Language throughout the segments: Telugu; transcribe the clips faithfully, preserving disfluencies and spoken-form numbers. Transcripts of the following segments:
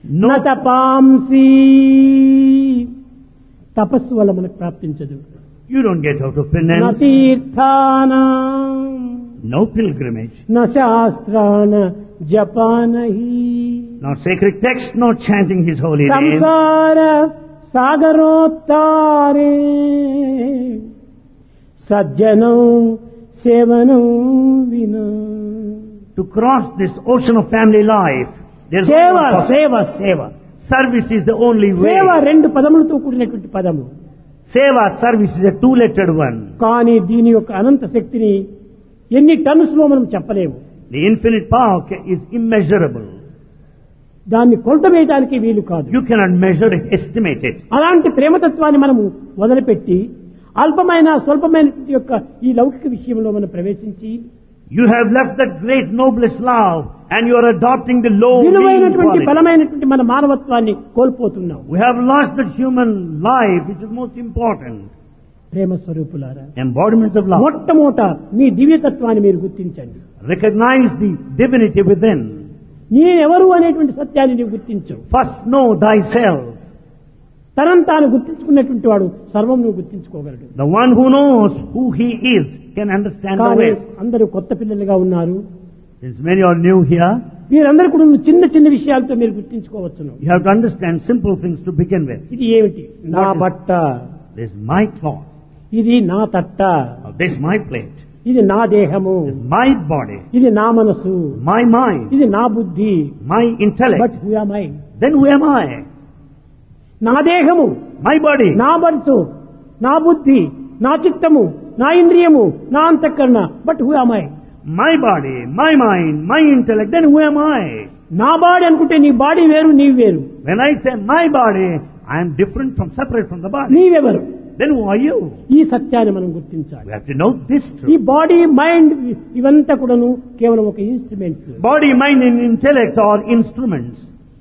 No. నతపాంసి తపస్సు వల్ల మనకు ప్రాప్తించదు. You don't get out of penance. నతీర్థానాం No pilgrimage. న శాస్త్రాన జపానహి Not sacred text, not chanting his holy name. సంసార సాగరోత్తారే సజ్జనం సేవనం వినా. To cross this ocean of family life, there's సేవ no one- సేవ సేవ service is the only way. సేవ రెండు పదములతో కూడినటువంటి పదము. Seva, service is a two-lettered one. కానీ దీని యొక్క అనంత శక్తిని ఎన్ని టన్స్ లో మనం చెప్పలేము. The infinite power ca- is immeasurable. దాన్ని కొలత వేయడానికి వీలు కాదు. You cannot measure it, estimate it. అలాంటి ప్రేమతత్వాన్ని మనము వదిలిపెట్టి అల్పమైన స్వల్పమైన యొక్క ఈ లౌకిక విషయంలో మనం ప్రవేశించి You have left that great noblest love and you are adopting the low mean విలువైనటువంటి quality. బలమైనటువంటి మన మానవత్వాన్ని కోల్పోతున్నాం. We have lost that human life which is most important. ప్రేమ స్వరూపులారా, Embodiments of love. మొట్టమొదట మీ దివ్యతత్వాన్ని మీరు గుర్తించండి. Recognize the divinity within. నేనెవరు అనేటువంటి సత్యాన్ని నీవు గుర్తించు. First know thyself. తనను తాను గుర్తించుకున్నటువంటి వాడు సర్వం నువ్వు గుర్తించుకోగలడు. The one who knows who he is can understand the కానీ way. అందరూ కొత్త పిల్లలుగా ఉన్నారు. Since many are new here, మీరందరూ కూడా చిన్న చిన్న విషయాలతో మీరు గుర్తించుకోవచ్చును. you have to understand simple things to begin with. ఇది ఏమిటి? నా What is- బట్ట, This is my cloth. ఇది నా తట్ట, Or this is my plate. ఇది నా దేహము, This is my body. ఇది నా మనసు, My mind. ఇది నా బుద్ధి. My intellect. But who am I? Then who am I? నా దేహము, My body. నా మనసు, నా బుద్ధి, నా చిత్తము, నా ఇంద్రియము, నా అంతఃకరణ. But who am I? My body, my mind, my intellect. Then who am I? నా బాడీ అనుకుంటే నీ బాడీ వేరు, నీవు వేరు. When I say my body, I am different from, separate from the body. నీవెవరు? Then who are you? ఈ సత్యాన్ని మనం గుర్తించాలి. We have to know this ఈ truth. బాడీ మైండ్ ఇవంతా కూడాను కేవలం ఒక instrument. Body, mind and intellect are instruments.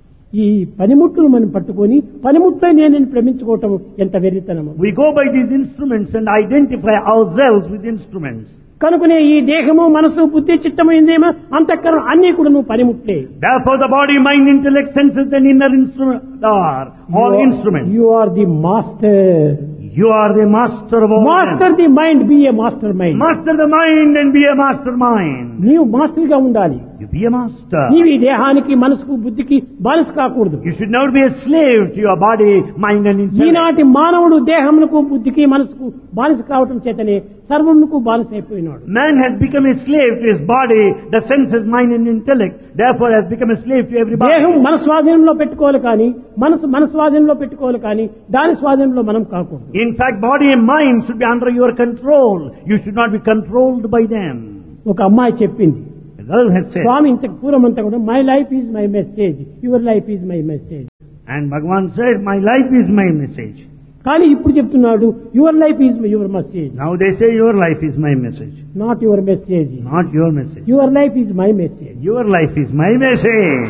ఈ పనిముట్లు మనం పట్టుకొని పనిముట్లే నేను ప్రేమించుకోవటం ఎంత వెర్రితనము. We go by these instruments and identify ourselves with instruments. కనుకనే ఈ దేహము మనసు బుద్ధి చిత్తము ఇంద్రియము అంతఃకరణ అన్ని కూడా నువ్వు పనిముట్లే. Therefore the body, mind, intellect, senses and inner instrument are all instruments. You are the master. You are the master of all. Master the mind, B A master mind. Master the mind and be a mastermind. నీవు మాస్టర్ గా ఉండాలి. You be a master. నీవు ఈ దేహానికి మనసుకు బుద్ధికి బానిస కాకూడదు. You should never be a slave to your body, mind and intellect. ఈనాటి మానవుడు దేహమునకు బుద్ధికి మనసుకు బానిస కావటం చేతనే సర్వమునకు బానిస అయిపోయినాడు. Man has become a slave to his body, the senses, mind and intellect. Therefore has become a slave to everybody. దేహం మన స్వాధీనంలో పెట్టుకోవాలి కానీ మనసు మన స్వాధీనంలో పెట్టుకోవాలి కానీ దాని స్వాధీనంలో మనం కాకూడదు. In fact, body and mind should be under your control. You should not be controlled by them. ఒక అమ్మాయి చెప్పింది, The girl has said, స్వామి ఇంతకు పూర్వం అంతా కూడా my life is my message, your life is my message. and Bhagavan said, my life is my message. కానీ ఇప్పుడు చెప్తున్నాడు your life is your message. Now they say your life is my message. Not your message, Not your message. Your life is my message. Your life is my message.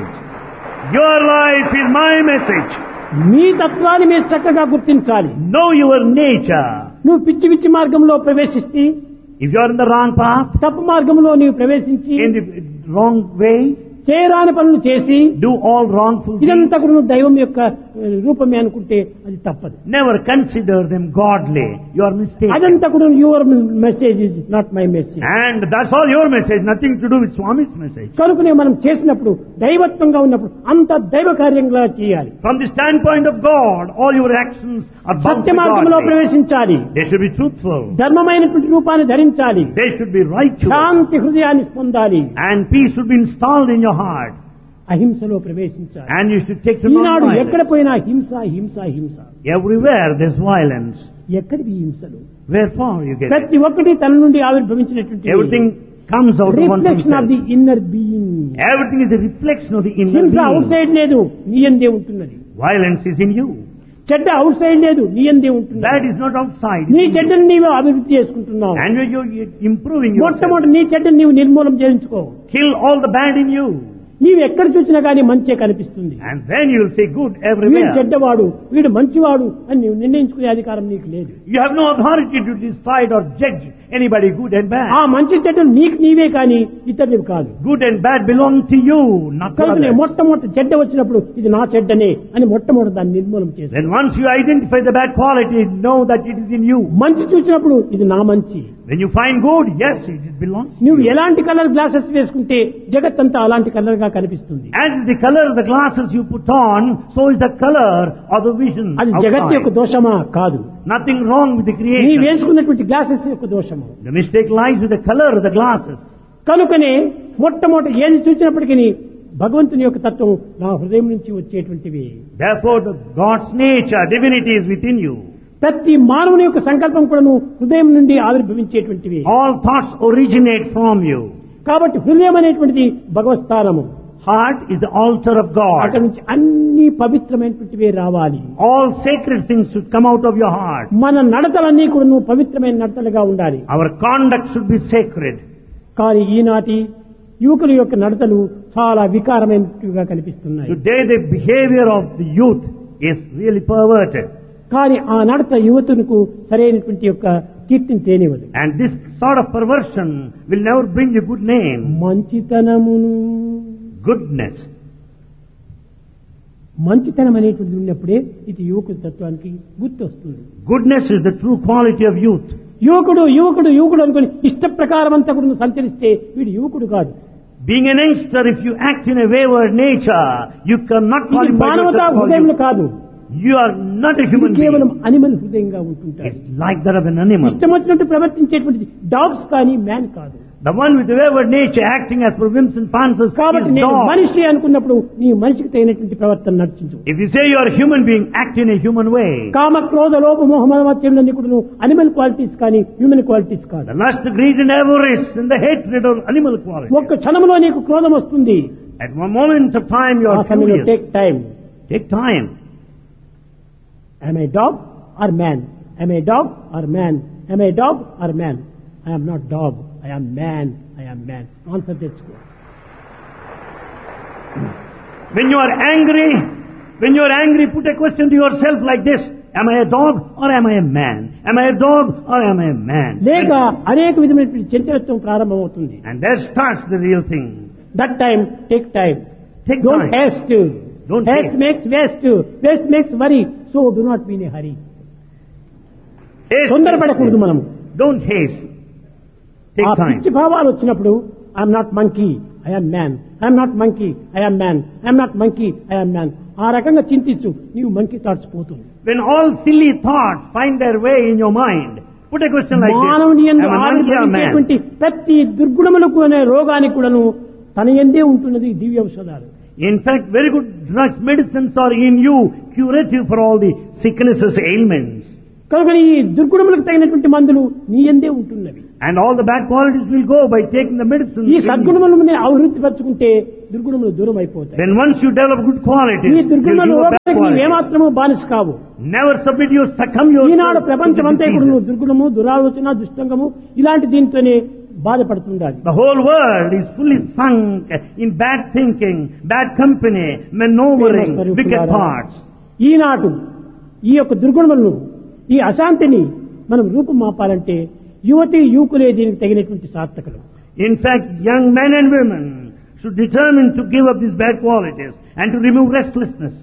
Your life is my message. మీ తత్వాన్ని మీరు చక్కగా గుర్తించాలి. Know your nature. నువ్వు పిచ్చి పిచ్చి మార్గంలో ప్రవేశిస్తే, If you are in the wrong path, తప్పు మార్గంలో నీవు ప్రవేశించి in the wrong way, చేయరాని పనులు చేసి do all wrongful things, ఇదంతా కూడా నువ్వు దైవం యొక్క రూపమే అనుకుంటే అది తప్పదు. never consider them godly. You are mistaken. అదంతా కూడా your message is not my message. And that's all your message, nothing to do with Swami's message. కనుకనే మనం చేసినప్పుడు దైవత్వంగా ఉన్నప్పుడు అంత దైవ కార్యంగా చేయాలి. From the standpoint of God, all your actions are bound to సత్య మార్గంలో God. ప్రవేశించాలి. They should be truthful. ధర్మమైనటువంటి రూపాన్ని ధరించాలి. They should be righteous. శాంతి హృదయాన్ని పొందాలి. And peace should be installed in your heart. అహింసలో ప్రవేశించాలి. And you should take to Eenadu non-violence. ఎక్కడ పోయినా హింస హింస హింస. Everywhere there's violence. ఎక్కడివి హింసలు? Wherefore you get it. ప్రతి ఒక్కటి తన నుండి ఆవిర్భవించినటువంటి Everything comes out of one reflection of the himself. Inner being. Everything is a reflection of the inner హింస అవుట్ being. సైడ్ లేదు, నీ అందే ఉంటున్నది. Violence is in you. చెడ్డ అవుట్ సైడ్ లేదు, నీ అందే ఉంటున్నది. That is not outside. నీ చెడ్డను నీవు అభివృద్ధి చేసుకుంటున్నావు. And you're, you're improving yourself. మొట్టమొదటి నీ చెడ్డను నీవు నిర్మూలన చేయించుకో. Kill all the bad in you. నీవు ఎక్కడ చూసినా కానీ మంచే కనిపిస్తుంది. And then you will see good వీడు everywhere. చెడ్డవాడు వీడు మంచివాడు అని నీవు నిర్ణయించుకునే అధికారం నీకు లేదు. You have no authority to decide or judge anybody good and bad. ఆ మంచి చెడ్డలు నీకు నీవే కానీ ఇతరులు కాదు. Good and bad belong to you, not to కనుక others. మొట్టమొదటి చెడ్డ వచ్చినప్పుడు ఇది నా చెడ్డనే అని మొట్టమొదటి దాన్ని నిర్మూలన చేస్తాను. Then once you identify the bad quality, know that it is in you. మంచి చూసినప్పుడు ఇది నా మంచి. When you find good, yes, it belongs to నువ్వు you. ఎలాంటి కలర్ గ్లాసెస్ వేసుకుంటే జగత్తంతా అలాంటి కలర్ గా కనిపిస్తుంది. As the color of the glasses you put on, so is the color of the vision అది జగత్ యొక్క outside. దోషమా కాదు. Nothing wrong with the నీ creation. వేసుకున్నటువంటి గ్లాసెస్ యొక్క దోషము. The mistake lies with the color of the glasses. కనుకనే మొట్టమొదటి ఏది చూసినప్పటికీ భగవంతుని యొక్క తత్వం నా హృదయం నుంచి వచ్చేటువంటివి. Therefore, the God's nature, divinity is within you. ప్రతి మానవుని యొక్క సంకల్పం కూడాను హృదయం నుండి ఆవిర్భవించేటువంటివి. All thoughts originate from you. కాబట్టి హృదయం అనేటువంటిది భగవత్ స్థానము. Heart is the altar of అక్కడ God. నుంచి అన్ని పవిత్రమైనటువంటివే రావాలి. All sacred things should come out of your heart. మన నడతలన్నీ కూడాను పవిత్రమైన నడతలుగా ఉండాలి. Our conduct should be sacred. కానీ ఈనాటి యువకుల యొక్క నడతలు చాలా వికారమైనట్టుగా కనిపిస్తున్నాయి. Today the behavior of the youth is really perverted. కానీ ఆ నడత యువతులకు సరైనటువంటి యొక్క కీర్తిని తేనివ్వదు. And this sort of perversion will never bring you good name. మంచితనమును Goodness. మంచితనం అనేటువంటిది ఉన్నప్పుడే ఇది యువకుల తత్వానికి గుర్తు వస్తుంది. Goodness is the true quality of youth. యువకుడు యువకుడు యువకుడు అనుకుని ఇష్ట ప్రకారం అంతా కూడా సంచరిస్తే వీడు యువకుడు కాదు. Being an youngster, if you act in a wayward nature, you cannot ఇది qualify మానవతా yourself for హృదయంలో youth. కాదు. You are not a ఇది human కేవలం being. అనిమల్ హృదయంగా ఉంటుంటారు. It's like that of an animal. ఇష్టం వచ్చినట్టు ప్రవర్తించేటువంటిది డాగ్స్ కానీ మ్యాన్ కాదు. The one with the wayward nature acting as per whims and fancies కాబట్టి is నేను dog. మనిషి అనుకున్నప్పుడు నీ మనిషికి తగినటువంటి ప్రవర్తన నడిచించు. If you say you are a human being, act in a human way. కామ క్రోధ లోభ మోహ మదమత్సర్యాలన్నీ కూడా అనిమల్ క్వాలిటీస్ కానీ హ్యూమన్ క్వాలిటీస్ కాదు. The lust, the greed and avarice and the hatred are animal qualities. ఒక్క క్షణంలో నీకు క్రోధం వస్తుంది. At one moment of time you ఆ are సమయంలో furious. Take time. Take time. Am I dog or man? Am I dog or man? Am I dog or man? I am not dog. I am man. I am man. Answer తెచ్చుకో. When you are angry, when you are angry, put a question to yourself like this. Am I a dog or am I a man? Am I a dog or am I a man? లేక అనేక విధమైనటువంటి చంచలత్వం ప్రారంభమవుతుంది. And there starts the real thing. That time, take time. Take Don't time. haste. Don't haste haste. makes waste. Waste makes worry. So do not be in a hurry. Haste. తొందరపడకూడదు మనము. Don't haste. ఆ Take time. పిచ్చి భావాలు వచ్చినప్పుడు I'm not monkey I'm man I'm not monkey I'm man I'm not monkey I'm man ఆ రకంగా చింతించు నీవు మంకీ థాట్స్ పోతుంది. When all silly thoughts find their way in your mind, put a question like this. మానవుని యందు Am I a monkey or a man? ఆవిర్భవించేటువంటి ప్రతి దుర్గుణములకు అనే రోగానికి కూడాను తన యందే ఉంటున్నది దివ్య ఔషధాలు. In fact, very good drugs, medicines are in you, curative for all the sicknesses, ailments. కనుక ఈ దుర్గుణములకు తగినటువంటి మందులు నీ యందే ఉంటున్నవి. And all the bad qualities will go by taking the medicine. ఈ సద్గుణములను అభివృద్ధి పరచుకుంటే దుర్గుణములు దూరం అయిపోతాయి. Then once you develop good qualities, ఈ you'll దుర్గుణముల give up bad రోగానికి నీవు qualities. ఏమాత్రము బానిస కావు. Never submit you, succumb Eenadu yourself ప్రపంచం to అంతా the ఇప్పుడు diseases. దుర్గుణము దురాలోచన దుష్టంగము ఇలాంటి దీంతోనే బాధపడుతుండాలి. The whole world is fully sunk in bad thinking, bad company, maneuvering, wicked thoughts. ఈనాడు ఈ యొక్క దుర్గుణములను ఈ అశాంతిని మనం రూపం మాపాలంటే యువతి యువకులే దీనికి తగినటువంటి సార్థకులు. In fact, young men and women should determine to give up these bad qualities and to remove restlessness.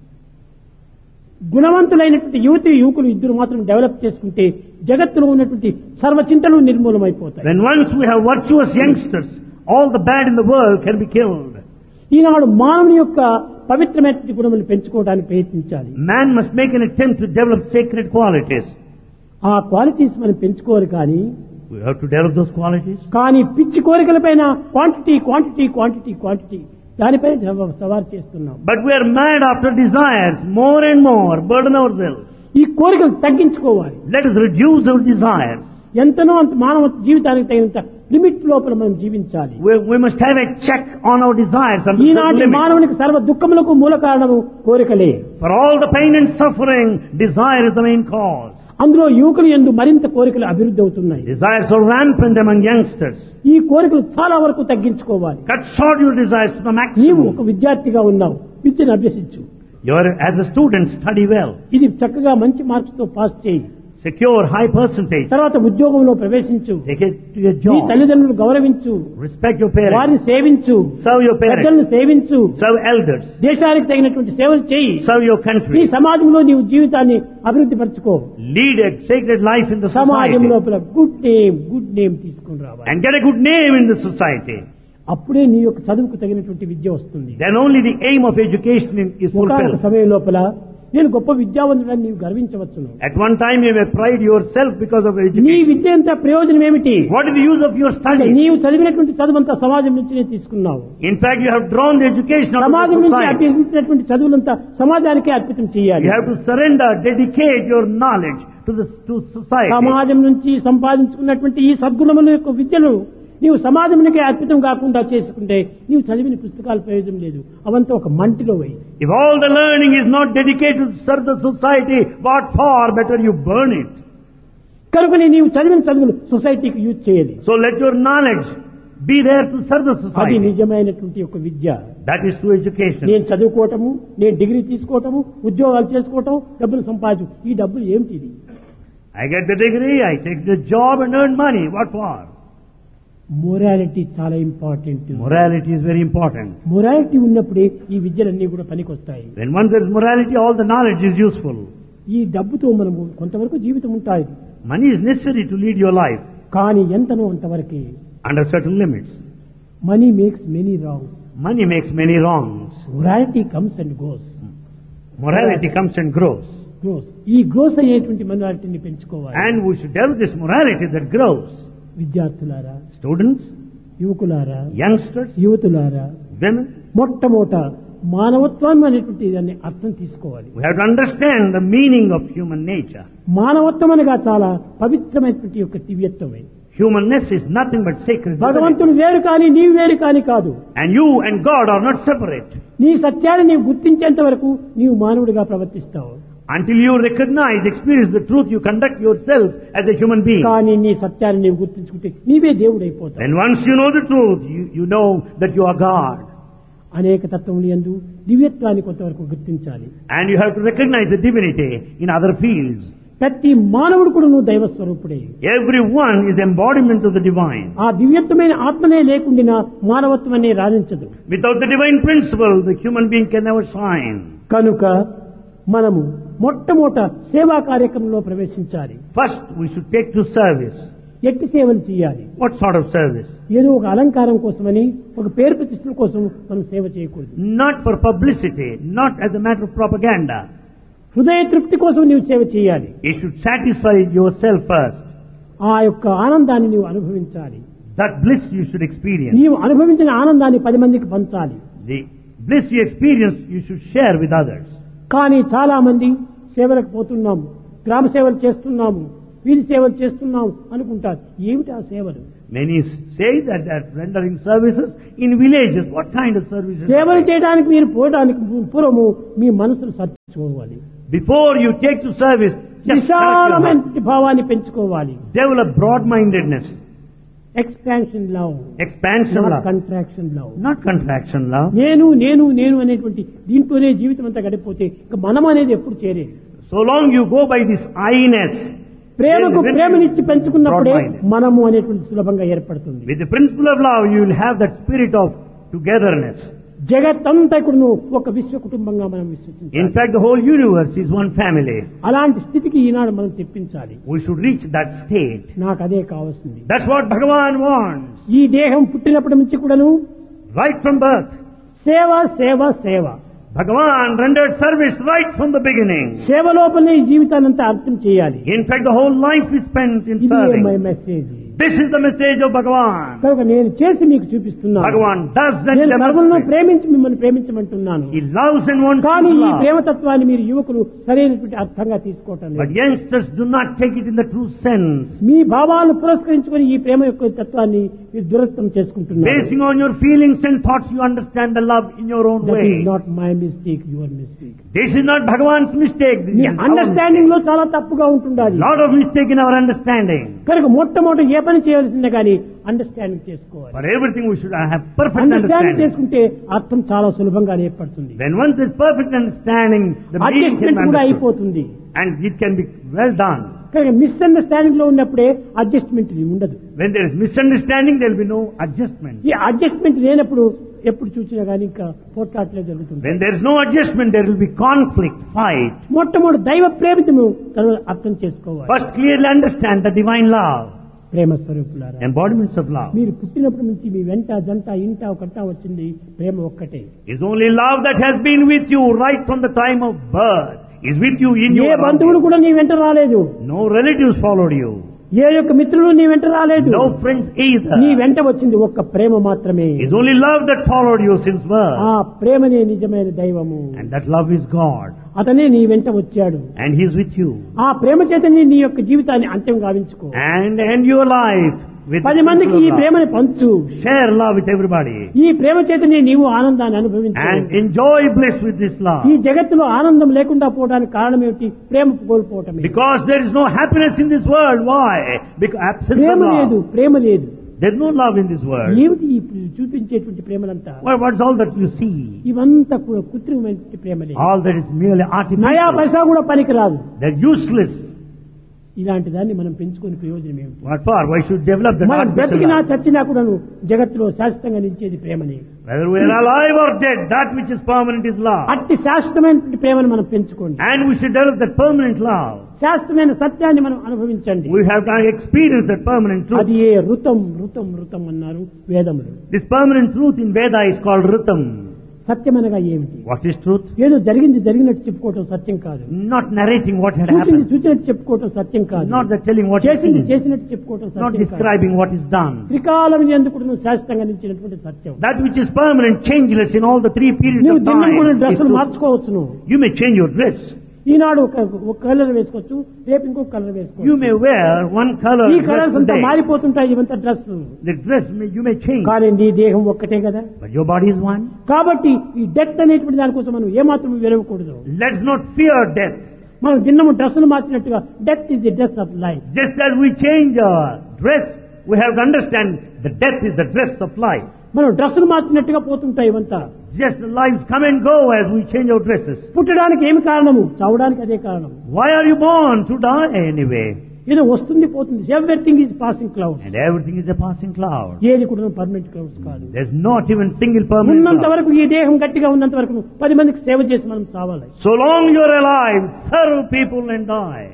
గుణవంతులైనటువంటి యువతి యువకులు ఇద్దరు మాత్రం డెవలప్ చేసుకుంటే జగత్తులో ఉన్నటువంటి సర్వచింతలు నిర్మూలమైపోతాయి. When once we have virtuous youngsters, all the bad in the world can be killed. ఈనాడు మానవుని యొక్క పవిత్రమైనటువంటి గుణములు పెంచుకోవడానికి ప్రయత్నించాలి. Man must make an attempt to develop sacred qualities. ఆ క్వాలిటీస్ మనం పెంచుకోవాలి కానీ We have to develop those qualities. కానీ పిచ్చి కోరికలపైన క్వాంటిటీ క్వాంటిటీ క్వాంటిటీ క్వాంటిటీ దానిపై సవారు చేస్తున్నాం. But we are mad after desires, more and more, burden ourselves. ఈ కోరికలు తగ్గించుకోవాలి. Let us reduce our desires. ఎంతనో అంత మానవ జీవితానికి తగినంత లిమిట్ లోపల మనం జీవించాలి. We, we must have a check on our desires and ఈనాటి మానవునికి సర్వ దుఃఖములకు మూల కారణము కోరికలే. For all the pain and suffering, desire is the main cause. అందులో యువకులు యందు మరింత కోరికలు అభివృద్ధి అవుతున్నాయి. Desires are rampant among youngsters. ఈ కోరికలు చాలా వరకు తగ్గించుకోవాలి. Cut short your desires to the నీవు maximum. ఒక విద్యార్థిగా ఉన్నావు, విద్యను అభ్యసించు. You are, as a student, study well. ఇది చక్కగా మంచి మార్క్స్ తో పాస్ చేయి. Secure high percentage. తర్వాత ఉద్యోగంలో ప్రవేశించు. Take it to your నీ job. తల్లిదండ్రులు గౌరవించు, Respect your వారిని parents. సేవించు, Serve your parents. పెద్దలను సేవించు, Serve elders. దేశానికి తగినటువంటి సేవలు చేయి. Serve your నీ country. సమాజంలో నీవు జీవితాన్ని అభివృద్ధి పరచుకో. Lead a sacred life in the సమాజం society. లోపల గుడ్ నేమ్ గుడ్ నేమ్ తీసుకుని రావాలి. And get a good name in the society. అప్పుడే నీ యొక్క చదువుకు తగినటువంటి విద్య వస్తుంది. Then only the aim of education is ఒకనొక fulfilled. సమయం లోపల నేను గొప్ప విద్యావంతుడని నీవు గర్వించవచ్చును. At one time you may pride yourself because of your నీ education. విద్య అంత ప్రయోజనం ఏమిటి? What is the use of your study? నీవు చదివినటువంటి చదువంతా సమాజం నుంచినే తీసుకున్నావు. In fact, you have drawn the education of సమాజం the నుంచి society. అభ్యసించినటువంటి చదువులంతా సమాజానికే అర్పితం చేయాలి. You have to surrender, dedicate your knowledge to the to society. సమాజం నుంచి సంపాదించుకున్నటువంటి ఈ సద్గుణముల యొక్క విద్యను నీవు సమాజానికి అర్పితం కాకుండా చేసుకుంటే నీవు చదివిన పుస్తకాల ప్రయోజనం లేదు. అవంతా ఒక మంటిలో పోయి. If all the learning is not dedicated to serve the society, what for? Better you burn it. కనుకనే నీవు చదివిన చదువులు సొసైటీకి యూజ్ చేయాలి. So let your knowledge be there to serve the అది society. నిజమైనటువంటి ఒక విద్య. That is true education. నేను చదువుకోవటము, నేను డిగ్రీ తీసుకోవటము, ఉద్యోగాలు చేసుకోవటం, డబ్బులు సంపాదించు. ఈ డబ్బులు ఏమిటి? ఇది I get the degree, I take the job and earn money. What for? Morality చాలా important. Morality is very important. Morality ఉన్నప్పుడే ఈ విద్యలన్నీ కూడా పనికొస్తాయి. When once there is morality, all the knowledge is useful. ఈ డబ్బుతో మనము కొంతవరకు జీవితం ఉంటాయి. Money is necessary to lead your life కానీ ఎంతనో అంతవరకే. under certain limits. Money makes many wrongs. Money makes many wrongs. Morality comes and goes. Morality comes and grows. Gross ఈ గ్రోస్ అయ్యేటువంటి మొరాలిటీని పెంచుకోవాలి. And we should develop this morality that grows. విద్యార్థులారా, Students, యువకులారా, youngsters, యువతులారా, women, మొట్టమొదట మానవత్వం అనేటువంటి దాన్ని అర్థం తీసుకోవాలి. we have to understand the meaning of human nature. మానవత్వం అనగా చాలా పవిత్రమైనటువంటి యొక్క దివ్యత్వమే. Humanness is nothing but sacred. భగవంతుడు వేరు కానీ నీవు వేరు కానీ కాదు. And you and God are not separate. నీ సత్యాన్ని నీవు గుర్తించేంత వరకు నీవు మానవుడిగా ప్రవర్తిస్తావు. Until you recognize, experience the truth, you conduct yourself as a human being. కానీ నీ సత్యాన్ని నీవు గుర్తించుకుంటే నీవే దేవుడైపోతావు. And once you know the truth, you, you know that you are God. అనేక తత్వములు యందు దివ్యత్వాన్ని కొంతవరకు గుర్తించాలి. And you have to recognize the divinity in other fields. ప్రతి మానవుడు కూడా నువ్వు దైవ స్వరూపుడే. Everyone is embodiment of the divine. ఆ దివ్యత్వమైన ఆత్మనే లేకుండా మానవత్వం అనే రాణించదు. Without the divine principle, the human being can never shine. కనుక మనము మొట్టమొదట సేవా కార్యక్రమంలో ప్రవేశించాలి. First, we should take to service. ఎట్టి సేవలు చేయాలి. What sort of service? ఏదో ఒక అలంకారం కోసమని, ఒక పేరు ప్రతిష్టల కోసం మనం సేవ చేయకూడదు. Not for publicity, not as a matter of propaganda. హృదయ తృప్తి కోసం నీవు సేవ చేయాలి. You should satisfy yourself first. ఆ యొక్క ఆనందాన్ని నీవు అనుభవించాలి. That bliss you should experience. నీవు అనుభవించిన ఆనందాన్ని పది మందికి పంచాలి. The bliss you experience, you should share with others. కానీ చాలా మంది సేవలకు పోతున్నాము, గ్రామ సేవలు చేస్తున్నాము, వీధి సేవలు చేస్తున్నాము అనుకుంటారు. ఏమిటి ఆ సేవలు? Many say that they are rendering services in villages. What kind of services? సేవలు చేయడానికి మీరు పోవడానికి పూర్వము మీ మనసును సర్చుకోవాలి. Before you take to service, just correct your heart. విశాలమైన భావాన్ని పెంచుకోవాలి. Develop broad-mindedness. Expansion love, Expansion love. Contraction love. Not contraction love. నేను నేను నేను అనేటువంటి దీంట్లోనే జీవితం అంతా గడిపోతే ఇక మనం అనేది ఎప్పుడు చేరేది? So long you go by this I-ness. ప్రేమకు then ప్రేమనిచ్చి పెంచుకున్నప్పుడే broad-minded. మనము అనేటువంటి సులభంగా ఏర్పడుతుంది. With the principle of love, you will have that spirit of togetherness. జగత్తంతా కూడా ఒక విశ్వ కుటుంబంగా మనం In విశ్వసించాలి. fact, the whole universe is one family. అలాంటి స్థితికి ఈనాడు మనం తెప్పించాలి. We should reach that state. నాకు అదే కావాల్సింది. That's what Bhagavan wants. ఈ దేహం పుట్టినప్పటి నుంచి కూడాను Right from birth. సేవ సేవ సేవ Bhagavan rendered service right from the beginning. సేవ లోపలనే ఈ జీవితాన్ని అంతా అర్థం చేయాలి. In fact, the whole life is spent in ఇది my serving. Message. This is the message of Bhagavan. కనుక నేను చేసి మీకు చూపిస్తున్నాను. Bhagavan does and నేను సర్వులను demonstrates. ప్రేమించి మిమ్మల్ని ప్రేమించమంటున్నాను. He loves and wants కానీ to ఈ love. ప్రేమతత్వాన్ని మీరు యువకులు సరైనటువంటి అర్థంగా తీసుకోవటం But లేదు. youngsters do not take it in the true sense. మీ భావాలను పురస్కరించుకొని ఈ ప్రేమ యొక్క తత్వాన్ని మీరు దురస్తం చేసుకుంటున్నారు. Basing on your feelings and thoughts, you understand the love in your own That way. is not my mistake, your mistake. This is not Bhagavan's mistake. This me is our understanding mistake. లో చాలా తప్పుగా ఉంటుండాలి. Lot of mistake in our understanding. కనుక మొట్టమొదటి ఏ పని చేయవలసిందే కానీ అండర్స్టాండింగ్ చేసుకోవాలి. For everything we should have perfect understanding understanding. చేసుకుంటే అర్థం చాలా సులభంగా ఏర్పడుతుంది. When once there's perfect understanding, the meaning can adjustment be కూడా understood. అయిపోతుంది. And it can be well done. కనుక మిస్అండర్స్టాండింగ్ లో ఉన్నప్పుడే అడ్జస్ట్మెంట్ ఉండదు. When there is misunderstanding, there will be no adjustment. ఈ అడ్జస్ట్మెంట్ లేనప్పుడు ఎప్పుడు చూసినా కానీ ఇంకా పోట్లాట్లే జరుగుతుంది. When there is no adjustment, there will be conflict, fight. మొట్టమొదటి దైవ ప్రేమితము తర్వాత అర్థం చేసుకోవాలి. First, clearly understand the divine love, ప్రేమ స్వరూపులారా, embodiments of love. మీరు పుట్టినప్పటి నుంచి మీ వెంట జంట ఇంట ఒకట వచ్చింది ప్రేమ ఒక్కటే. It's only love that has been with you right from the time of birth. Is with you in A your బంధువులు కూడా నీ వెంట రాలేదు. No relatives followed you. ఏ యొక్క మిత్రులు నీ వెంట రాలేదు. No friends either. నీ వెంట వచ్చింది ఒక్క ప్రేమ మాత్రమే. It's only love that followed you since birth. ఆ ప్రేమనే నిజమైన దైవము. And that love is God. అతనే నీ వెంట వచ్చాడు. And He is with you. ఆ ప్రేమ చేతనే నీ యొక్క జీవితాన్ని అంత్యం గావించుకో. And end your life with పది మందికి ఈ love. ప్రేమని పంచు. Share love with everybody. ఈ ప్రేమ చేతనే నీవు ఆనందాన్ని అనుభవించు. And enjoy bliss with this love. ఈ జగత్తులో ఆనందం లేకుండా పోవడానికి కారణం ఏమిటి? ప్రేమ కోల్పోవటమే. Because there is no happiness in this world. Why? Because absence of ప్రేమ లేదు, love. ప్రేమ లేదు. There is no love in this world. ఏమిటి ఈ చూపించేటువంటి ప్రేమలంతా? Well, what's all that you see? ఇవంతా కూడా కృత్రిమమైన ప్రేమలే. All that is merely నయా artificial. పైసా కూడా పనికిరాదు. They're useless. ఇలాంటి దాన్ని మనం పెంచుకునే ప్రయోజనం ఏమిటి? What for? Why should develop the మనం artificial బ్రతికినా love? చచ్చినా కూడాను జగత్తులో శాశ్వతంగా నిలిచేది ప్రేమని. Whether we are alive or dead, that which is permanent is love. అట్టి శాశ్వతమైన ప్రేమను మనం పెంచుకోండి. And we should develop that permanent love. శాశ్వతమైన సత్యాన్ని మనం అనుభవించండి. We have to experience that permanent truth. అది ఏ ఋతం ఋతం ఋతం అన్నారు వేదములు. This permanent truth in Veda is called Ritam. సత్యమనగా ఏమిటి? What is truth? ఏదో జరిగింది జరిగినట్టు చెప్పుకోవటం సత్యం కాదు. Not narrating what had చూసింది happened. చూసినట్టు చెప్పుకోవటం సత్యం కాదు. Not the telling what is చేసింది seen. చేసినట్టు చెప్పుకోవటం Not సత్యం కాదు. describing what is done. త్రికాలం ఎందుకు నువ్వు శాశ్వతంగా నిలిచినటువంటి సత్యం. That which is permanent, changeless in all the three periods నువ్వు of దినం కూడా time. is డ్రెస్సులు truth. మార్చుకోవచ్చు. నువ్వు You may change your dress. ఈనాడు ఒక ఒక కలర్ వేసుకోవచ్చు, రేపు ఇంకొక కలర్ You వేసుకోవచ్చు. may wear one color ఈ dress కలర్స్ అంతా today. మారిపోతుంటాయి. ఇవంతా dress. The dress may, you may change. కానీ నీ దేహం ఒక్కటే కదా. But your body is one. కాబట్టి ఈ డెత్ అనేటువంటి దానికోసం మనం ఏమాత్రం విరవకూడదు. Let's not fear death. మనం దిన్నము డ్రెస్సులు మార్చినట్టుగా death is the dress of life. Just as we change our dress, we have to understand the death is the dress of life. మనం డ్రెస్సులు మార్చినట్టుగా పోతుంటాయి ఇవంతా. Just the lives come and go as we change our dresses. పుట్టడానికి ఏమి కారణము? చావడానికి అదే కారణం. Why are you born? To die anyway. ఏదో వస్తుంది పోతుంది. Everything is passing clouds. And everything is a passing cloud. ఏది కూడా పర్మనెంట్ క్లౌడ్స్ కాదు. There's not even single permanent ఉన్నంత cloud. వరకు ఈ దేహం గట్టిగా ఉన్నంత వరకు పది మందికి సేవ చేసి మనం చావాలి. So long you're alive, serve people and die.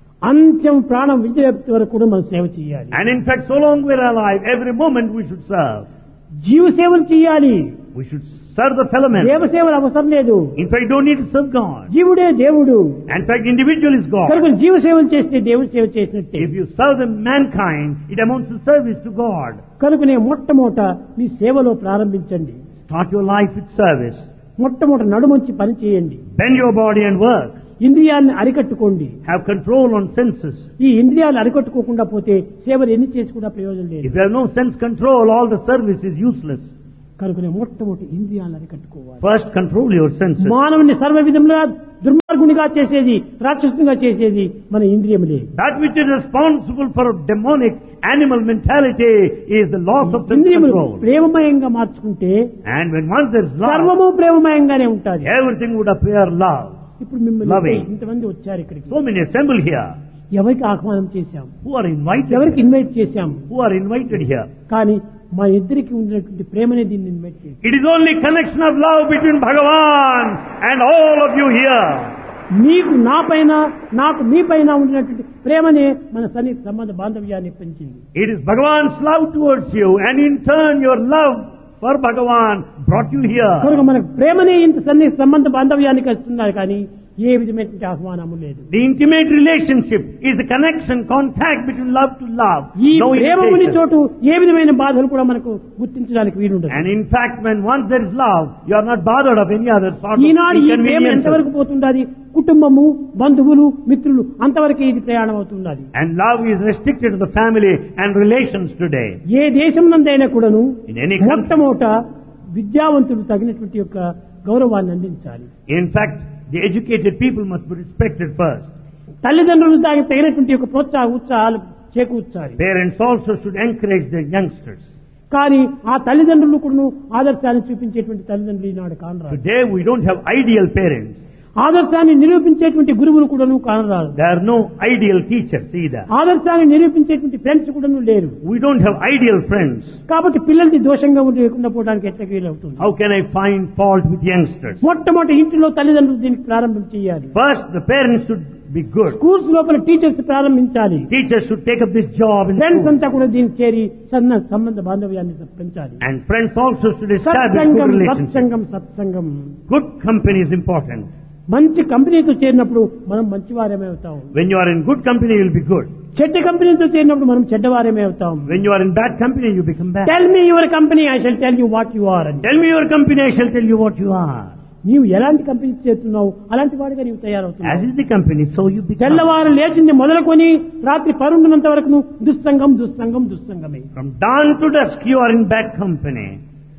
అంత్యం ప్రాణం విడిచేంత వరకు కూడా మనం సేవ చేయాలి. And in fact, so long we're alive, every moment we should serve. జీవ సేవలు చేయాలి. We should serve the fellow man. దేవ సేవలు అవసరం లేదు. In fact, you don't need to serve God. జీవుడే దేవుడు. In fact, individual is God. కనుక జీవ సేవలు చేస్తే దేవుడు సేవ చేసినట్టే. If you serve the mankind, it amounts to service to God. కనుకనే మొట్టమొదట మీ సేవలో ప్రారంభించండి. Start your life with service. మొట్టమొదట నడుమంచి పని చేయండి. Bend your body and work. ఇంద్రియాలను అరికట్టుకోండి. Have control on senses. ఈ ఇంద్రియాలు అరికట్టుకోకుండా పోతే సేవలు ఎన్ని చేసి కూడా ప్రయోజనం లేదు. If you have no sense control, all the service is useless. కనుకనే మొట్టమొదటి ఇంద్రియాలను అరికట్టుకోవాలి. First, control your senses. మానవుని సర్వ విధములుగా దుర్మార్గునిగా చేసేది, రాక్షసునిగా చేసేది మన ఇంద్రియములే. That which is responsible for demonic animal mentality is the loss of sense ఇంద్రియములు control. ప్రేమమయంగా మార్చుకుంటే And when once there is love, సర్వము ప్రేమమయంగానే ఉంటుంది. everything would appear love. ఇప్పుడు మిమ్మల్ని Loving. ఇంతమంది వచ్చారు ఇక్కడికి. So many assemble here. ఎవరికి ఆహ్వానం చేశాం? Who are invited ఎవరికి here? ఇన్వైట్ చేశాం? Who are invited here? కానీ మా ఇద్దరికి ఉన్నటువంటి ప్రేమనే దీన్ని ఇన్వైట్ చేశాం. It is only connection of love between Bhagavan and all of you here. మీకు నా పైన నాకు మీ పైన ఉన్నటువంటి ప్రేమనే మన సన్నిహిత సంబంధ బాంధవ్యాన్ని పెంచింది. It is Bhagavan's love towards you, and in turn your love for Bhagavan brought you here. కనుక మనకు ప్రేమనే ఇంత సన్నిహిత సంబంధ బాంధవ్యానికి వస్తున్నారు కానీ ఏ విధమైనటువంటి ఆహ్వానము లేదు. The intimate relationship is the connection, contact between love to love. ఈ No ప్రేమ ఉని irritation. చోటు ఏ విధమైన బాధలు కూడా మనకు గుర్తించడానికి వీలుండదు. And in fact, when once there is love, you are not bothered of any other sort of ఈనాడు ఈ ప్రేమ ఎంతవరకు inconveniences. పోతుండాలి? కుటుంబము, బంధువులు, మిత్రులు అంతవరకు ఇది ప్రయాణం అవుతున్నది. And love is restricted to the family and relations today. ఏ దేశం నందైనా కూడాను In any country. మొట్టమొదట విద్యావంతులు తగినటువంటి యొక్క గౌరవాన్ని అందించాలి. In fact, the educated people must be respected first. తల్లిదండ్రులు దానికి తగినటువంటి యొక్క ప్రోత్సాహ ఉత్సాహాలు చేకూర్చాలి. Parents also should encourage their youngsters. కానీ ఆ తల్లిదండ్రులు కూడా ఆదర్శాన్ని చూపించేటువంటి తల్లిదండ్రులు ఈనాడు కానరాదు. Today we don't have ideal parents. ఆదర్శాన్ని నిరూపించేటువంటి గురువులు కూడాను కానరాదు. There are no ideal teachers either. ఆదర్శాన్ని నిరూపించేటువంటి friends కూడాను లేరు. We don't have ideal friends. కాబట్టి పిల్లల్ని దోషంగా లేకుండా పోవడానికి ఎట్లా వీలవుతుంది? How can I find fault with youngsters? మొట్టమొదటి ఇంటిలో తల్లిదండ్రులు దీనికి ప్రారంభం చేయాలి. First, the parents should be good. Schools లోపల టీచర్స్ ప్రారంభించాలి. Teachers should take up this job in friends school. అంతా కూడా దీనికి చేరి సన్న సంబంధ బాంధవ్యాన్ని పెంచాలి. And friends also should establish good సత్సంగం relationships. సత్సంగం సత్సంగం. Good company is important. మంచి కంపెనీతో చేరినప్పుడు మనం మంచివారమే అవుతాం. When you are in good company, you will be good. చెడ్డ కంపెనీతో చేరినప్పుడు మనం చెడ్డవారమే అవుతాం. When you are in bad company, you become bad. Tell me your company, I shall tell you what you are అని. Tell me your company, I shall tell you what you are. నీవు ఎలాంటి కంపెనీ చేస్తున్నావు అలాంటి వాడిగా నీవు As తయారవుతున్నావు. is the company, so you become. తెల్లవారు లేచింది మొదలుకొని రాత్రి పరుండునంత వరకు దుస్సంగం దుస్సంగం దుస్సంగమే. From dawn to dusk, you are in bad company.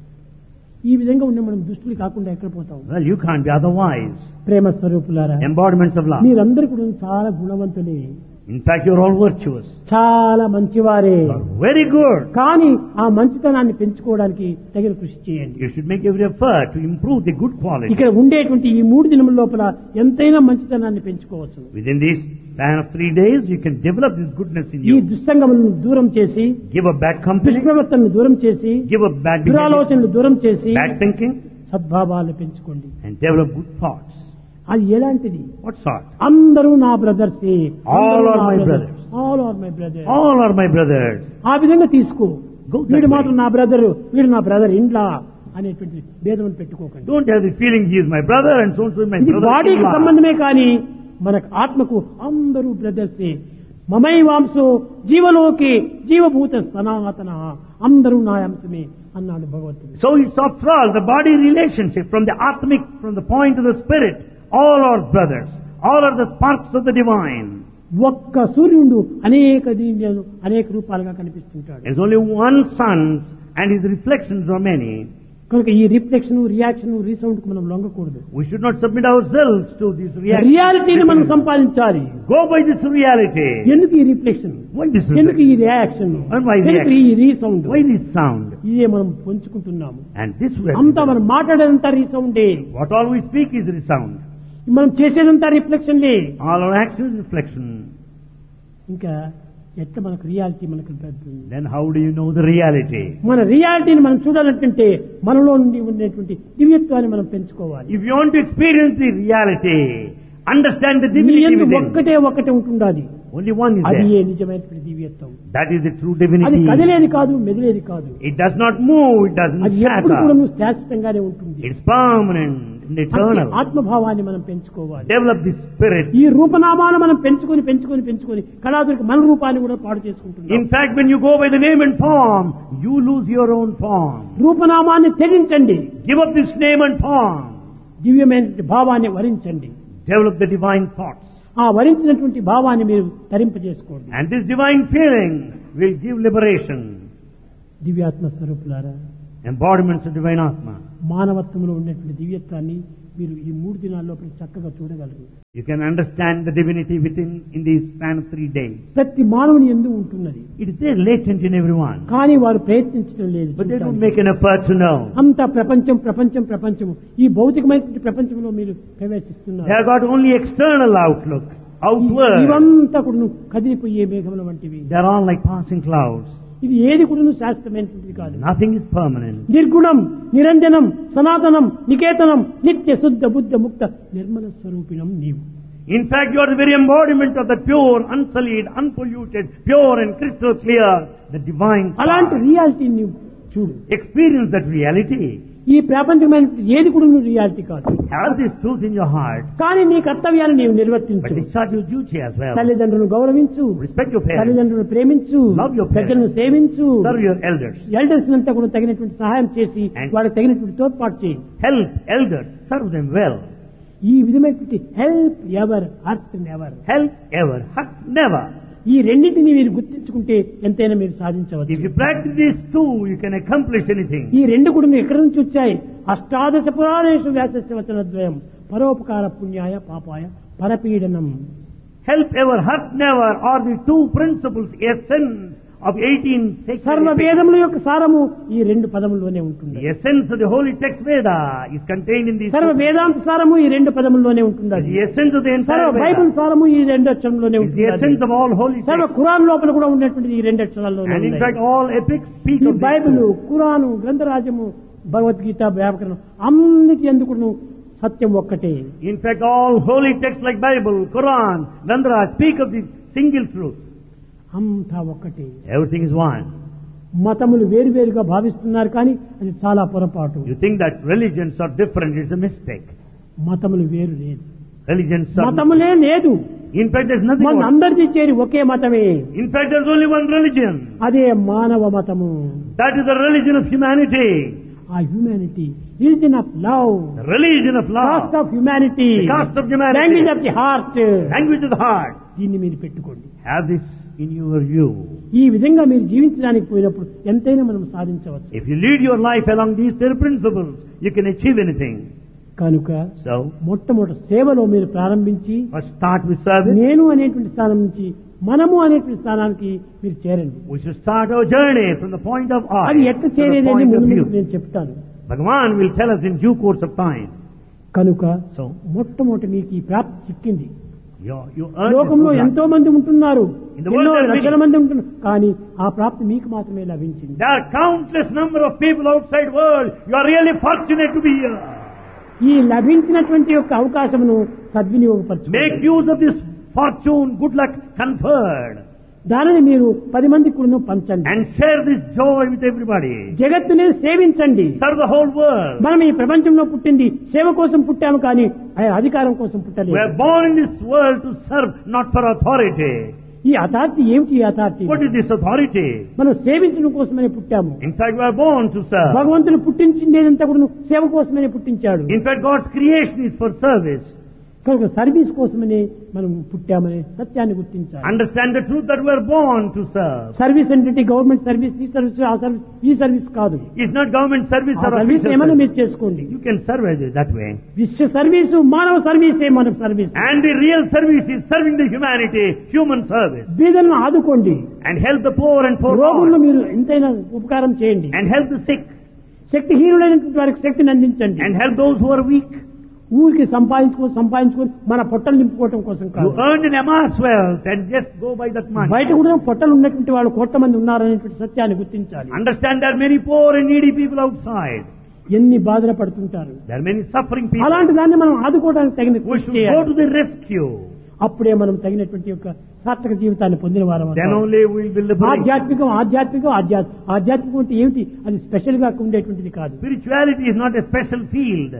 ఈ విధంగా ఉన్న మనం దుష్టులు కాకుండా ఎక్కడ పోతాం? Well, you can't be otherwise. ప్రేమ స్వరూపులారా, Embodiments of love. మీరందరూ కూడా చాలా గుణవంతులే, In fact, you are all virtuous. చాలా మంచివారే. You are very good. కానీ ఆ మంచితనాన్ని పెంచుకోవడానికి తగిన కృషి చేయండి. You should make every effort to improve the good quality. ఇక్కడ ఉండేటువంటి ఈ మూడు దినముల లోపల ఎంతైనా మంచితనాన్ని పెంచుకోవచ్చు. Within this span of three days, you can develop this goodness in ఈ you. దుస్సంగములను దూరం చేసి, Give up bad company. దుష్ప్రవర్తనను దూరం చేసి, Give up bad behavior, దురాలోచనలు దూరం చేసి bad thinking, సద్భావాలు పెంచుకోండి. and develop good thoughts. అది ఎలాంటిది? What sort? అందరూ నా brothers, All are my brothers. All are my brothers. All are my brothers. ఆ విధంగా తీసుకో. Go that వీడు way. మాత్రం నా బ్రదర్, వీడు నా బ్రదర్ ఇండ్లా అనేటువంటి భేదం పెట్టుకోకండి. Don't have the feeling he is my brother and so and so is my ఇది brother. బాడీకి సంబంధమే కానీ మనకు ఆత్మకు అందరూ బ్రదర్సే. మమై వాంసో జీవలోకి జీవభూత సనాతన, అందరూ నా అంశమే అన్నాడు భగవంతుడు. So it's after all the body relationship from the atmic, from the point of the spirit. All are brothers. All are the sparks of the divine. ఒక్క సూర్యుడు అనేక దీనిలో అనేక రూపాలుగా కనిపిస్తుంటాడు. There's only one sun and his reflections are many. కనుక ఈ రిఫ్లెక్షన్, రియాక్షన్, రీసౌండ్ కు మనం లొంగకూడదు. We should not submit ourselves to this reality. రియాలిటీని మనం సంపాదించాలి. Go by this reality. ఎందుకు ఈ రిఫ్లెక్షన్? Why this ఎందుకు ఈ reflection? రియాక్షన్? And why ఎందుకు ఈ రీసౌండ్? Why this sound? ఇదే మనం పంచుకుంటున్నాము. And this way. అంతా మనం మాట్లాడేదంతా రీసౌండే, What all we speak is resound. మనం చేసేదంతా రిఫ్లెక్షన్లే. All our actions is reflection. ఇంకా ఎట్లా మనకు రియాలిటీ మనకు లభిస్తుంది? Then how do you know the reality? మన రియాలిటీని మనం చూడాలంటే మనలో నుండి ఉండేటువంటి దివ్యత్వాన్ని మనం పెంచుకోవాలి. If you want to experience the reality, understand the నీ divinity యందు within. ఒక్కటే ఒక్కటే ఉంటుండాలి. Only one is అది there. ఏ నిజమైనటువంటి దివ్యత్వం. That is the true అది divinity. కదిలేది కాదు, మెదిలేది కాదు. It does not move, it doesn't అది ఎప్పుడు కూడా shatter. శాశ్వతంగానే ఉంటుంది. It's permanent and అట్టి eternal. ఆత్మభావాన్ని మనం పెంచుకోవాలి. Develop this spirit. ఈ రూపనామాలు మనం పెంచుకొని పెంచుకొని పెంచుకొని కళాదురికి మన రూపాన్ని కూడా పాడు చేసుకుంటున్నాం. In fact, when you go by the name and form, you lose your own form. రూపనామాన్ని త్యజించండి, Give up this name and form. దివ్యమైన భావాన్ని వరించండి. Develop the divine thoughts. ఆ వరించినటువంటి భావాన్ని మీరు తరింపజేసుకోండి. And this divine feeling will give liberation. దివ్యాత్మ స్వరూపులారా, Embodiments of divine Atma. మానవత్వంలో ఉన్నటువంటి దివ్యత్వాన్ని మీరు ఈ మూడు దినాల్లో చక్కగా చూడగలరు. You can understand the divinity within in the span of three days. ప్రతి మానవుని యందు ఉంటున్నది, It is there latent in everyone. కానీ వారు ప్రయత్నించడం లేదు. But they don't చూడటానికి. make an effort to know. అంతా ప్రపంచం ప్రపంచం ప్రపంచము ఈ భౌతికమైనటువంటి ప్రపంచంలో మీరు ప్రవేశిస్తున్నారు. They have got only external outlook, outward. ఇవంతా కూడా కదిలిపోయే మేఘముల వంటివి. They are all like passing clouds. ఇది ఏది కూడా శాశ్వతమైనటువంటిది కాదు. Nothing is permanent. నిర్గుణం, నిరంజనం, సనాతనం, నికేతనం, నిత్య శుద్ధ బుద్ధ ముక్త నిర్మల స్వరూపిణం నీవు. In fact, you are the very embodiment of the pure, unsullied, unpolluted, pure and crystal clear, the divine అలాంటి spark. రియాలిటీ నీవు చూడు. Experience that reality. ఈ ప్రాపంచికమైన ఏది కూడా నువ్వు రియాలిటీ కాదు. Have this truth in your heart, కానీ నీ కర్తవ్యాన్ని నీవు but నిర్వర్తించు. discharge your duty as well. తల్లిదండ్రులను గౌరవించు, Respect your parents, తల్లిదండ్రులను ప్రేమించు, Love your parents. పెద్దలను సేవించు, serve your elders, ఎల్డర్స్ అంతా కూడా తగినటువంటి సహాయం చేసి And- వాళ్ళకి తగినటువంటి తోడ్పాటు చేయి. help elders, serve them well. ఈ విధమైనటువంటి help ever hurt never, Help ever, hurt never. ఈ రెండింటిని మీరు గుర్తించుకుంటే ఎంతైనా మీరు If సాధించవచ్చు. you practice these two, you can accomplish anything. ఈ రెండు కూడా మీరు ఎక్కడి నుంచి వచ్చాయి? అష్టాదశ పురాణేషు వ్యాసస్య వచనద్వయం పరోపకార పుణ్యాయ పాపాయ పరపీడనం. Help ever, hurt never are the two principles, essence of eighteen సర్వ sacred వేదముల యొక్క సారము ఈ రెండు పదముల్లోనే ఉంటుంది. The essence of the holy text Veda is contained in these సర్వ two. వేదాంత సారము ఈ రెండు పదముల్లోనే ఉంటుంది. The essence of the సర్వ entire బైబిల్ Veda సారము ఈ రెండు అక్షరంలోనే is the essence ఉంటుంది. of all holy సర్వ texts. ఖురాన్ లోపల కూడా ఉన్నటువంటి ఈ రెండు అక్షరాల్లోనే And in ఉన్నాయి. fact, all epics speak ఈ of these Bible, two. Quran, గ్రంథరాజము, Bhagavad Gita, వ్యాకరణం అన్నిటి ఎందుకు సత్యం ఒక్కటే. In fact, all holy texts like Bible, Quran, Gandhara speak of the single truth. అంతా ఒక్కటే. Everything is one. మతములు వేరువేరుగా భావిస్తున్నారు కానీ అది చాలా పొరపాటు. You think that religions are different, it's a mistake. మతములు వేరు లేదు, Religions are... మతములే లేదు. In fact, there's nothing మన more. అందరిది చేరి ఒకే మతమే, In fact, there's only one religion. అదే మానవ మతము. That is the religion of humanity. ఆ humanity, religion of love, The religion of cost love. Of humanity, The caste of humanity. Language of the heart. Language of the heart. దీన్ని మీరు పెట్టుకోండి. Have this in your view. ఈ విధంగా మీరు జీవించడానికి పోయినప్పుడు ఎంతైనా మనం సాధించవచ్చు. If you lead your life along these three principles, you can achieve anything. కనుక So, మొట్టమొదటి సేవలో మీరు ప్రారంభించి first start with service. నేను అనేటువంటి స్థానం నుంచి మనము అనేటువంటి స్థానానికి మీరు చేరండి. We should start our journey from the point of I అది ఎట్లా to the చేరేది అని point of ముందు you. నేను చెప్తాను. Bhagavan will tell us in due course of time. కనుక So, మొట్టమొదటి మీకు ఈ ప్రాప్తి చిక్కింది. you, you earn లోకంలో this good ఎంతో మంది ఉంటున్నారు, In the world ఎన్నో there are లక్షల many. మంది ఉంటున్నారు, కానీ ఆ ప్రాప్తి మీకు మాత్రమే లభించింది. There are countless number of people outside world. You are really fortunate to be here. ఈ లభించినటువంటి యొక్క అవకాశమును Make సద్వినియోగపరచుకోండి. use of this fortune, good luck conferred, దానిని మీరు పది మంది కూడా పంచండి. and share this joy with everybody. జగత్తుని సేవించండి. Serve the whole world. మనం ఈ ప్రపంచంలో పుట్టింది సేవ కోసం పుట్టాము కానీ ఆ అధికారం కోసం We పుట్టలేదు. are born in this world to serve, not for authority. ఈ అథారిటీ ఏమిటి? ఈ authority What is this authority? మనం సేవించడం కోసమనే పుట్టాము. In fact, we are born to serve. భగవంతుడు పుట్టించిందేదంతా కూడా సేవ కోసమనే పుట్టించాడు. In fact, God's creation is for service. కనుక సర్వీస్ కోసమనే మనం పుట్టామనే సత్యాన్ని గుర్తించాలి. Understand the truth that we are born to serve. Service అంటే గవర్నమెంట్ సర్వీస్, ఈ సర్వీస్, ఆ సర్వీస్, ఈ సర్వీస్ కాదు. It's not government service ఆ or సర్వీస్ official ఏమైనా service. మీరు చేసుకోండి. You can serve it that way. విశ్వ సర్వీసు మానవ సర్వీసే మన service. And the real service is serving the humanity, human service. బీదలను ఆదుకోండి, And help the poor and రోగులను forlorn. మీరు ఎంతైనా ఉపకారం చేయండి. And help the sick. శక్తిహీనులైనటువంటి వారికి శక్తిని అందించండి. And help those who are weak. ఊరికి సంపాదించుకొని సంపాదించుకొని మన పొట్టలు నింపుకోవటం కోసం You కాదు. earned an amass wealth and just go by that money. బయట కూడా పొట్టలు ఉన్నటువంటి వాళ్ళు కోట్ల మంది ఉన్నారనేటువంటి సత్యాన్ని గుర్తించాలి. Understand there are many poor and needy people outside. ఎన్ని బాధలు పడుతుంటారు. There are many suffering people. అలాంటి దాన్ని మనం ఆదుకోవడానికి తగిన We కృషి should go చేయాలి. to the rescue. అప్పుడే మనం తగినటువంటి యొక్క సార్థక జీవితాన్ని పొందిన వారం Then only we will be liberated. ఆధ్యాత్మికం ఆధ్యాత్మికం ఆధ్యాత్మికం ఆధ్యాత్మికం అంటే ఏమిటి? అది స్పెషల్ గా ఉండేటువంటిది కాదు. Spirituality is not a special field.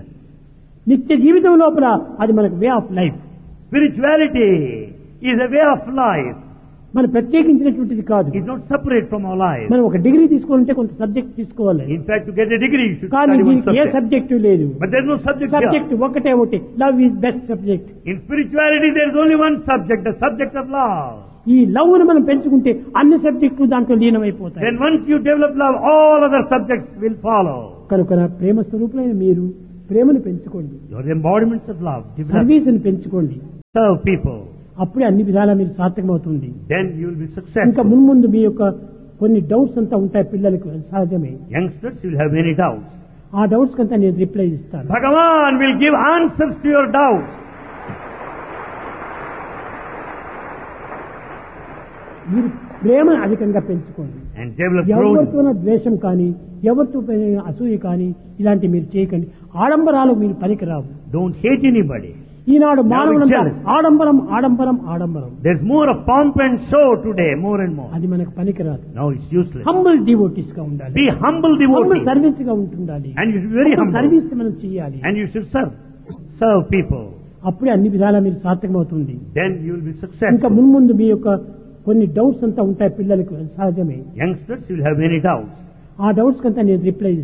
నిత్య జీవితం లోపల అది మనకు way of life. Spirituality is a way of life. మన ప్రత్యేకించినటువంటిది కాదు. It's not separate from our life. మనం ఒక డిగ్రీ తీసుకోవాలంటే కొంత సబ్జెక్ట్ తీసుకోవాలి. In fact, to get a degree, you should కానీ study one దీనికి ఏ subject. సబ్జెక్టు లేదు. But there's no subject subject here. ఒకటే ఒకటి, love is best subject. In spirituality, there is only one subject, the subject of love. ఈ లవ్ ను మనం పెంచుకుంటే అన్ని సబ్జెక్టులు దాంట్లో లీనమైపోతాయి. Then once you develop love, all other subjects will follow. కనుక నా ప్రేమ స్వరూపులైన మీరు ప్రేమను పెంచుకోండి, You are the embodiments of love. Develop. సర్వీసును పెంచుకోండి. Serve people. అప్పుడే అన్ని విధాలా మీరు సార్థకమవుతుంది. Then you will be ఇంకా successful. మున్ముందు మీ యొక్క కొన్ని డౌట్స్ అంతా ఉంటాయి పిల్లలకు, సహజమే. Youngsters, you will have many doubts. ఆ డౌట్స్ కంతా నేను రిప్లై ఇస్తాను. Bhagavan will give answers to your doubts. మీరు ప్రేమను అధికంగా పెంచుకోండి. And develop growth. ఎవరితోనో ద్వేషం కానీ ఎవరితో అసూయ కానీ ఇలాంటి మీరు చేయకండి. ఆడంబరాలు మీరు పనికిరావు. Don't hate anybody. ఈ ఈనాడు Now మానవులంతా it's jealous. ఆడంబరం ఆడంబరం ఆడంబరం. There's more of pomp and show today, more and more. అది మనకు పనికిరాదు. No, it's useless. Humble devotees గా ఉండాలి. Be humble humble devotee. Service గా ఉంటుండాలి. And you should be very humble. Service మనం చేయాలి. And you should serve. Serve people. అప్పుడే అన్ని విధాలా మీరు సార్థకమవుతుంది. Then you will be ఇంకా successful. మున్ముందు మీ యొక్క కొన్ని డౌట్స్ అంతా ఉంటాయి పిల్లలకు, సహజమే. Youngsters will have many doubts. ఆ డౌట్స్ కంతా నేను రిప్లై